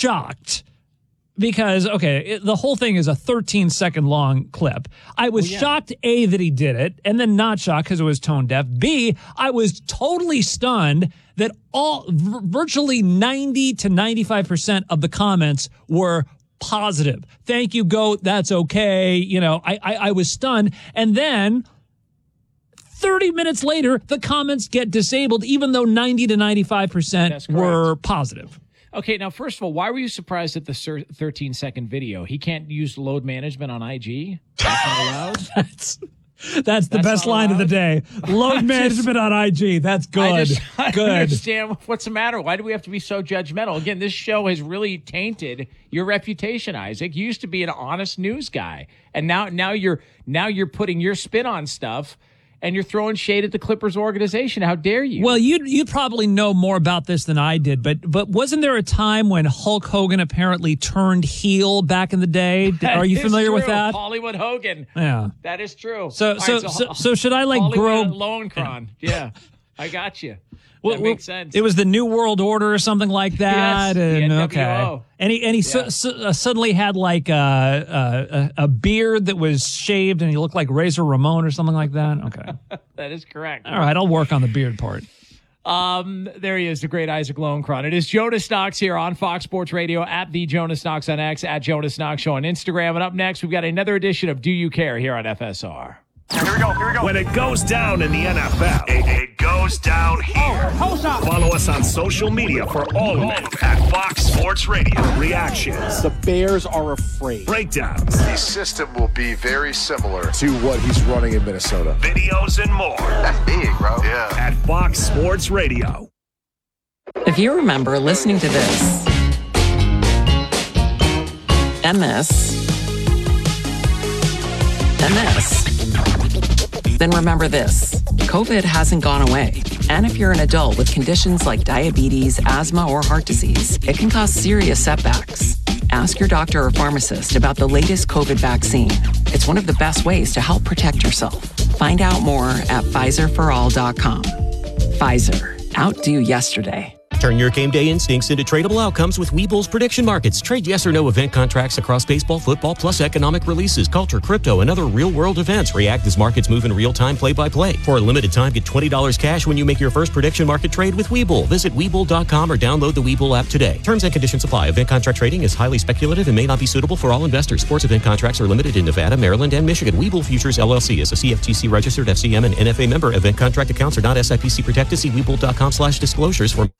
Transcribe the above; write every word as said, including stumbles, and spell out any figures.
shocked because, okay, it, the whole thing is a thirteen second long clip. I was well, yeah. shocked, A, that he did it, and then not shocked because it was tone deaf. B, I was totally stunned that all v- virtually ninety to ninety-five percent of the comments were positive. Thank you, GOAT. That's okay. You know, I, I, I was stunned. And then thirty minutes later, the comments get disabled, even though ninety to ninety-five percent were positive. Okay, now, first of all, why were you surprised at the thirteen second video? He can't use load management on I G? That's not allowed? That's... That's the That's best line allowed? Of the day. Load management just, on I G. That's good. I just I good. understand what's the matter. Why do we have to be so judgmental? Again, this show has really tainted your reputation, Isaac. You used to be an honest news guy, and now now you're now you're putting your spin on stuff. And you're throwing shade at the Clippers organization. How dare you? Well, you you probably know more about this than I did, but but wasn't there a time when Hulk Hogan apparently turned heel back in the day? That Are you familiar true. with that? Hollywood Hogan. Yeah, that is true. So so, right, so so so should I like Hollywood grow Lowenkron? Yeah, I got you. Well, that makes sense. It was the New World Order or something like that. Yes, and, the okay. And he, and he yeah. su- su- uh, suddenly had like a, a, a beard that was shaved and he looked like Razor Ramon or something like that. Okay. That is correct. All right. I'll work on the beard part. Um, there he is, the great Isaac Lowenkron. It is Jonas Knox here on Fox Sports Radio, at the Jonas Knox on X, at Jonas Knox Show on Instagram. And up next, we've got another edition of Do You Care here on F S R. Here we go, here we go. When it goes down in the N F L, it, it goes down here. Oh, follow us on social media for all of it at Fox Sports Radio. Reactions. The Bears are afraid. Breakdowns. The system will be very similar to what he's running in Minnesota. Videos and more. That's big, bro. Yeah. At Fox Sports Radio. If you remember listening to this and this and this, then remember this. COVID hasn't gone away. And if you're an adult with conditions like diabetes, asthma, or heart disease, it can cause serious setbacks. Ask your doctor or pharmacist about the latest COVID vaccine. It's one of the best ways to help protect yourself. Find out more at Pfizer for all dot com. Pfizer. Outdo yesterday. Turn your game day instincts into tradable outcomes with Webull's prediction markets. Trade yes or no event contracts across baseball, football, plus economic releases, culture, crypto, and other real-world events. React as markets move in real time, play-by-play. For a limited time, get twenty dollars cash when you make your first prediction market trade with Webull. Visit Webull dot com or download the Webull app today. Terms and conditions apply. Event contract trading is highly speculative and may not be suitable for all investors. Sports event contracts are limited in Nevada, Maryland, and Michigan. Webull Futures, L L C is a C F T C registered F C M and N F A member. Event contract accounts are not S I P C protected. See Webull dot com slash disclosures for